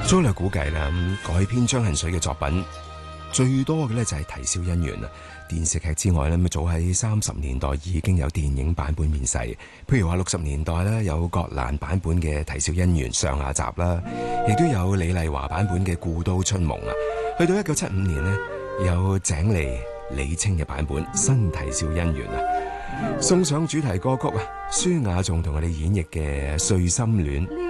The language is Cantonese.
粗略估計啦，改編張恨水嘅作品最多嘅咧就係《啼笑姻緣》啦。電視劇之外咧，咁早喺30年代已經有電影版本面世。譬如話60年代咧有葛蘭版本嘅《啼笑姻緣》上下集啦，亦都有李麗華版本嘅《故都春夢》啊。去到1975年呢，有井莉、李菁嘅版本《新啼笑姻緣》啊。送上主題歌曲啊，舒雅仲同我哋演繹嘅《碎心戀》。